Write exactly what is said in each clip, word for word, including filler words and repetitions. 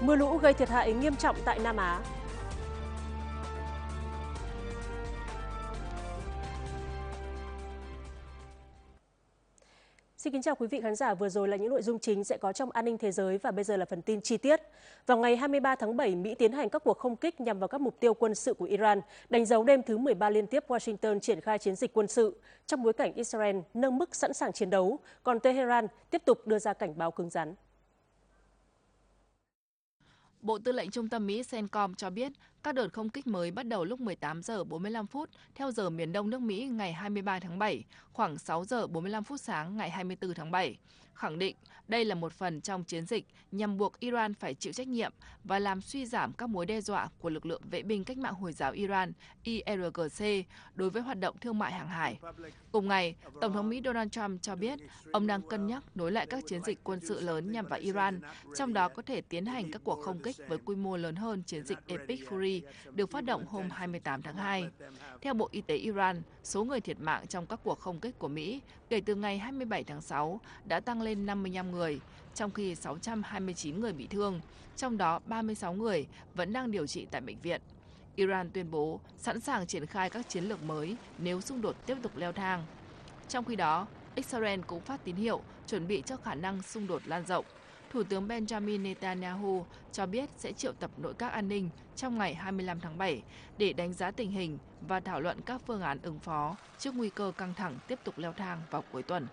Mưa lũ gây thiệt hại nghiêm trọng tại Nam Á. Xin kính chào quý vị khán giả, vừa rồi là những nội dung chính sẽ có trong An ninh Thế giới và bây giờ là phần tin chi tiết. Vào ngày hai mươi ba tháng bảy, Mỹ tiến hành các cuộc không kích nhằm vào các mục tiêu quân sự của Iran, đánh dấu đêm thứ mười ba liên tiếp Washington triển khai chiến dịch quân sự, trong bối cảnh Israel nâng mức sẵn sàng chiến đấu, còn Tehran tiếp tục đưa ra cảnh báo cứng rắn. Bộ Tư lệnh Trung tâm Mỹ CENTCOM cho biết các đợt không kích mới bắt đầu lúc mười tám giờ bốn mươi lăm phút theo giờ miền Đông nước Mỹ ngày hai mươi ba tháng bảy, khoảng sáu giờ bốn mươi lăm phút sáng ngày hai mươi tư tháng bảy, khẳng định đây là một phần trong chiến dịch nhằm buộc Iran phải chịu trách nhiệm và làm suy giảm các mối đe dọa của lực lượng vệ binh cách mạng Hồi giáo Iran I R G C đối với hoạt động thương mại hàng hải. Cùng ngày, Tổng thống Mỹ Donald Trump cho biết ông đang cân nhắc nối lại các chiến dịch quân sự lớn nhằm vào Iran, trong đó có thể tiến hành các cuộc không kích với quy mô lớn hơn chiến dịch Epic Fury được phát động hôm hai mươi tám tháng hai. Theo Bộ Y tế Iran, số người thiệt mạng trong các cuộc không kích của Mỹ kể từ ngày hai mươi bảy tháng sáu đã tăng lên năm mươi lăm người, trong khi sáu trăm hai mươi chín người bị thương, trong đó ba mươi sáu người vẫn đang điều trị tại bệnh viện. Iran tuyên bố sẵn sàng triển khai các chiến lược mới nếu xung đột tiếp tục leo thang. Trong khi đó, Israel cũng phát tín hiệu chuẩn bị cho khả năng xung đột lan rộng. Thủ tướng Benjamin Netanyahu cho biết sẽ triệu tập nội các an ninh trong ngày hai mươi lăm tháng bảy để đánh giá tình hình và thảo luận các phương án ứng phó trước nguy cơ căng thẳng tiếp tục leo thang vào cuối tuần.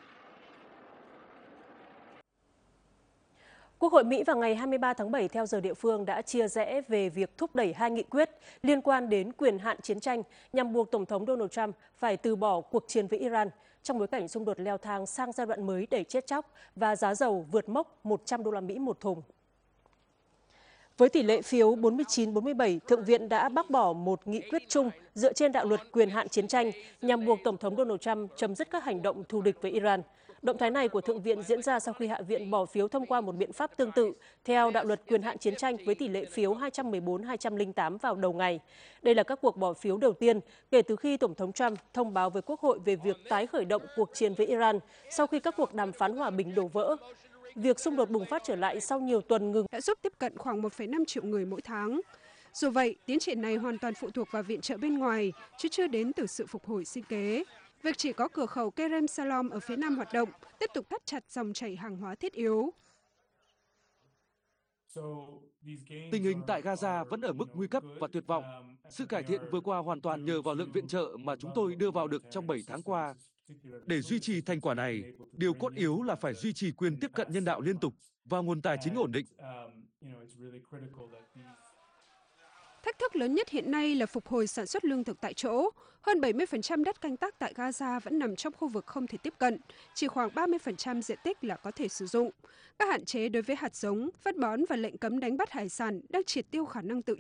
Quốc hội Mỹ vào ngày hai mươi ba tháng bảy theo giờ địa phương đã chia rẽ về việc thúc đẩy hai nghị quyết liên quan đến quyền hạn chiến tranh nhằm buộc Tổng thống Donald Trump phải từ bỏ cuộc chiến với Iran trong bối cảnh xung đột leo thang sang giai đoạn mới đầy chết chóc và giá dầu vượt mốc một trăm đô la Mỹ một thùng. Với tỷ lệ phiếu bốn mươi chín bốn mươi bảy, Thượng viện đã bác bỏ một nghị quyết chung dựa trên đạo luật quyền hạn chiến tranh nhằm buộc Tổng thống Donald Trump chấm dứt các hành động thù địch với Iran. Động thái này của Thượng viện diễn ra sau khi Hạ viện bỏ phiếu thông qua một biện pháp tương tự theo đạo luật quyền hạn chiến tranh với tỷ lệ phiếu hai trăm mười bốn hai trăm lẻ tám vào đầu ngày. Đây là các cuộc bỏ phiếu đầu tiên kể từ khi Tổng thống Trump thông báo với Quốc hội về việc tái khởi động cuộc chiến với Iran sau khi các cuộc đàm phán hòa bình đổ vỡ. Việc xung đột bùng phát trở lại sau nhiều tuần ngừng đã giúp tiếp cận khoảng một phẩy năm triệu người mỗi tháng. Dù vậy, tiến triển này hoàn toàn phụ thuộc vào viện trợ bên ngoài, chứ chưa đến từ sự phục hồi sinh kế. Việc chỉ có cửa khẩu Kerem Salom ở phía nam hoạt động tiếp tục thắt chặt dòng chảy hàng hóa thiết yếu. Tình hình tại Gaza vẫn ở mức nguy cấp và tuyệt vọng. Sự cải thiện vừa qua hoàn toàn nhờ vào lượng viện trợ mà chúng tôi đưa vào được trong bảy tháng qua. Để duy trì thành quả này, điều cốt yếu là phải duy trì quyền tiếp cận nhân đạo liên tục và nguồn tài chính ổn định. Thách thức lớn nhất hiện nay là phục hồi sản xuất lương thực tại chỗ. Hơn bảy mươi phần trăm đất canh tác tại Gaza vẫn nằm trong khu vực không thể tiếp cận, chỉ khoảng ba mươi phần trăm diện tích là có thể sử dụng. Các hạn chế đối với hạt giống, phân bón và lệnh cấm đánh bắt hải sản đang triệt tiêu khả năng tự